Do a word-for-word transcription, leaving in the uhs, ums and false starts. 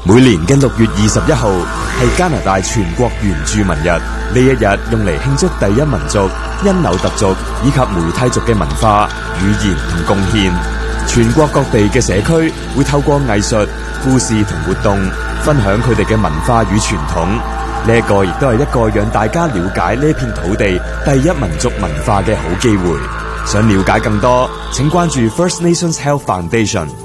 每年嘅六月二十一號係加拿大全國原住民日，呢一日用嚟慶祝第一民族因紐特族以及梅蒂族嘅文化、語言同貢獻。全國各地嘅社區會透過藝術、故事同活動，分享佢哋嘅文化與傳統。呢一個亦都係一個讓大家了解呢片土地第一民族文化嘅好機會。想了解更多，請關注 First Nations Health Foundation。